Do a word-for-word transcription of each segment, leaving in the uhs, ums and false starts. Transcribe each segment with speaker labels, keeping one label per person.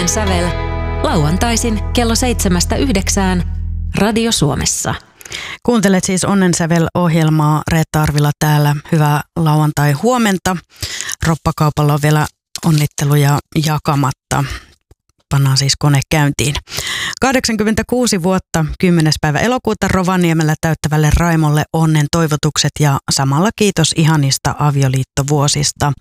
Speaker 1: Onnen sävel lauantaisin kello seitsemästä yhdeksään Radio Suomessa.
Speaker 2: Kuuntelet siis Onnen sävel-ohjelmaa. Reetta Arvila täällä. Hyvää lauantai-huomenta. Roppakaupalla on vielä onnitteluja jakamatta. Pannaan siis kone käyntiin. kahdeksankymmentäkuusi vuotta, kymmenes päivä elokuuta Rovaniemellä täyttävälle Raimolle onnen toivotukset ja samalla kiitos ihanista avioliittovuosista.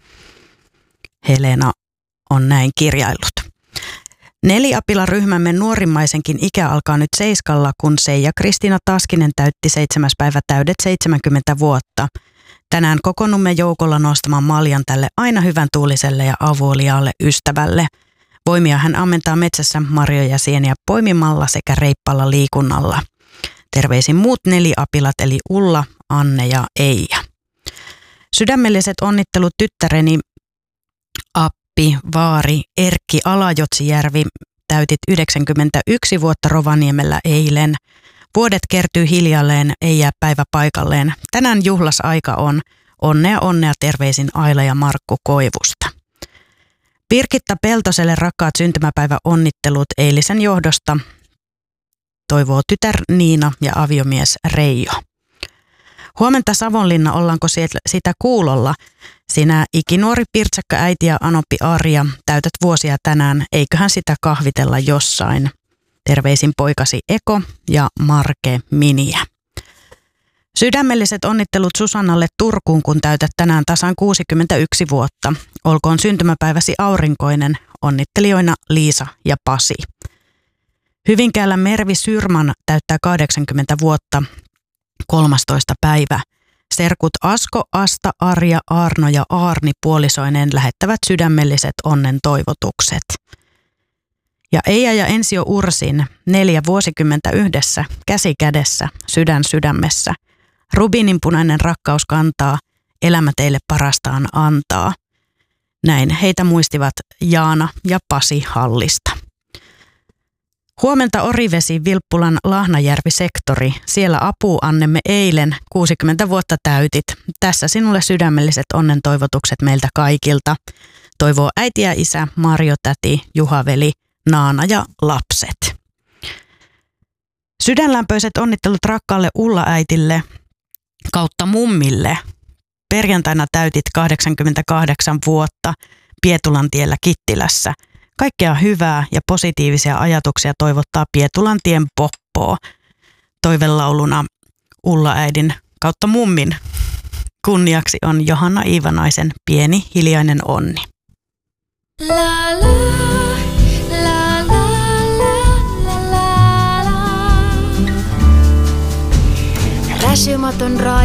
Speaker 2: Helena on näin kirjaillut. Neliapila-ryhmämme nuorimmaisenkin ikä alkaa nyt seiskalla, kun Seija Kristiina Taskinen täytti seitsemäs päivä täydet seitsemänkymmentä vuotta. Tänään kokoonnumme joukolla nostamaan maljan tälle aina hyvän tuuliselle ja avuliaalle ystävälle. Voimia hän ammentaa metsässä marjoja sieniä poimimalla sekä reippalla liikunnalla. Terveisin muut neliapilat eli Ulla, Anne ja Eija. Sydämelliset onnittelut tyttäreni Appi, Vaari, Erkki Alajotsijärvi. Täytit yhdeksänkymmentäyksi vuotta Rovaniemellä eilen. Vuodet kertyy hiljalleen, ei jää päivä paikalleen. Tänään juhlasaika on. Onnea onnea terveisin Aila ja Markku Koivusta. Birgitta Peltoselle rakkaat syntymäpäivä onnittelut eilisen johdosta. Toivoo tytär Niina ja aviomies Reijo. Huomenta Savonlinna, ollaanko sitä kuulolla? Sinä ikinuori pirtsakka äiti ja anoppi Arja, täytät vuosia tänään, eiköhän sitä kahvitella jossain. Terveisin poikasi Eko ja Marke Miniä. Sydämelliset onnittelut Susannalle Turkuun, kun täytät tänään tasan kuusikymmentäyksi vuotta. Olkoon syntymäpäiväsi aurinkoinen, onnittelijoina Liisa ja Pasi. Hyvinkäällä Mervi Syrman täyttää kahdeksankymmentä vuotta, kolmastoista päivä. Serkut Asko, Asta, Arja, Arno ja Aarni puolisoineen lähettävät sydämelliset onnen toivotukset. Ja Eija ja Ensio Ursin neljä vuosikymmentä yhdessä, käsi kädessä, sydän sydämessä. Rubiininpunainen rakkaus kantaa, elämä teille parastaan antaa. Näin heitä muistivat Jaana ja Pasi Hallista. Huomenta Orivesi, Vilppulan Lahnajärvi-sektori. Siellä apua annemme eilen, kuusikymmentä vuotta täytit. Tässä sinulle sydämelliset onnen toivotukset meiltä kaikilta. Toivoo äiti ja isä, Marjo täti, Juha-veli, Naana ja lapset. Sydänlämpöiset onnittelut rakkaalle Ulla-äitille kautta mummille. Perjantaina täytit kahdeksankymmentäkahdeksan vuotta Pietulantiellä Kittilässä. Kaikkea hyvää ja positiivisia ajatuksia toivottaa Pietulantien Poppoo. Toivelauluna Ulla-äidin kautta mummin kunniaksi on Johanna Iivanaisen Pieni hiljainen onni.
Speaker 3: La, la, la, la, la, la, la. Räsymaton